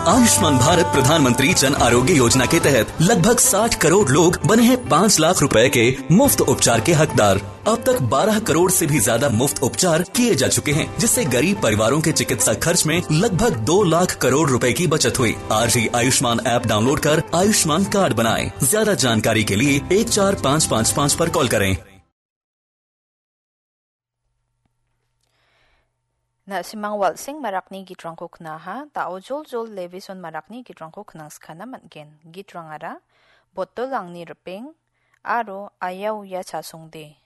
आयुष्मान भारत प्रधानमंत्री जन आरोग्य योजना के तहत लगभग 60 करोड़ लोग बने हैं 5 लाख रुपए के मुफ्त उपचार के हकदार। अब तक 12 करोड़ से भी ज्यादा मुफ्त उपचार किए जा चुके हैं, जिससे गरीब परिवारों के चिकित्सा खर्च में लगभग 2 लाख करोड़ रुपए की बचत हुई। आज ही आयुष्मान ऐप डाउनलोड कर आयुष्मान कार्ड बनाएं। ज्यादा जानकारी के लिए 14555 पर कॉल करें। Na simang walsing marakni gitrang ko knaha tao jol levison marakni gitrang ko knang skana matgen gitrang ara botol ang ni repeng aro ayaw ya chasungde.